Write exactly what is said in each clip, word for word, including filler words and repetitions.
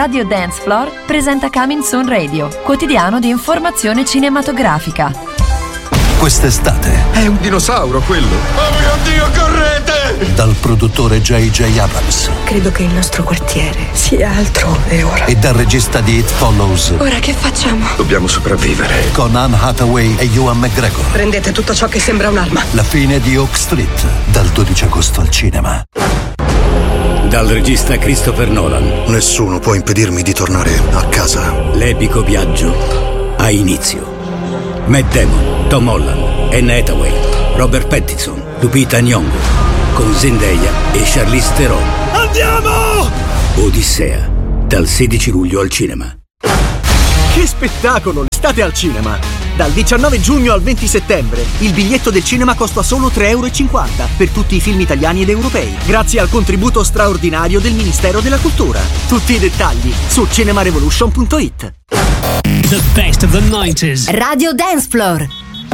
Radio Dance Floor presenta Coming Soon Radio, quotidiano di informazione cinematografica. Quest'estate è un dinosauro quello. Oh mio Dio, correte! Dal produttore J J Abrams. Credo che il nostro quartiere sia altrove ora. E dal regista di It Follows. Ora che facciamo? Dobbiamo sopravvivere. Con Anne Hathaway e Ewan McGregor. Prendete tutto ciò che sembra un'arma. La fine di Oak Street, dal dodici agosto al cinema. Dal regista Christopher Nolan. Nessuno può impedirmi di tornare a casa. L'epico viaggio ha inizio. Matt Damon, Tom Holland, Anne Hathaway, Robert Pattinson, Lupita Nyong'o, con Zendaya e Charlize Theron. Andiamo! Odissea, dal sedici luglio al cinema. Che spettacolo! L'estate al cinema! Dal diciannove giugno al venti settembre il biglietto del cinema costa solo tre euro e cinquanta per tutti i film italiani ed europei, grazie al contributo straordinario del Ministero della Cultura. Tutti i dettagli su cinemarevolution punto it. The best of the nineties. Radio Dance Floor.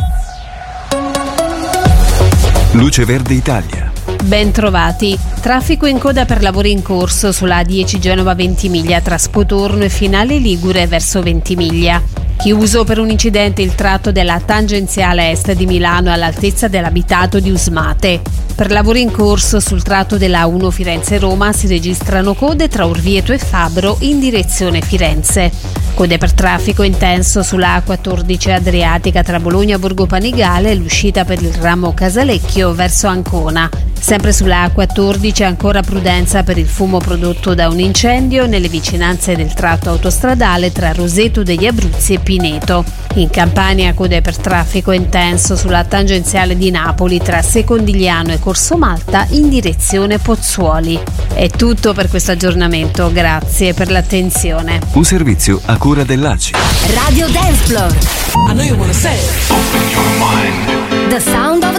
Luce Verde Italia. Ben trovati. Traffico in coda per lavori in corso sulla A dieci Genova-Ventimiglia tra Spotorno e Finale Ligure verso Ventimiglia. Chiuso per un incidente il tratto della tangenziale est di Milano all'altezza dell'abitato di Usmate. Per lavori in corso sul tratto della A uno Firenze-Roma si registrano code tra Orvieto e Fabbro in direzione Firenze. Code per traffico intenso sulla A quattordici Adriatica tra Bologna e Borgo Panigale e l'uscita per il ramo Casalecchio verso Ancona. Sempre sulla A quattordici ancora prudenza per il fumo prodotto da un incendio nelle vicinanze del tratto autostradale tra Roseto degli Abruzzi e Pineto. In Campania code per traffico intenso sulla tangenziale di Napoli tra Secondigliano e Corso Malta in direzione Pozzuoli. È tutto per questo aggiornamento, grazie per l'attenzione. Un servizio a cura dell'A C I. Radio Dance Floor. I know you wanna say it. The Sound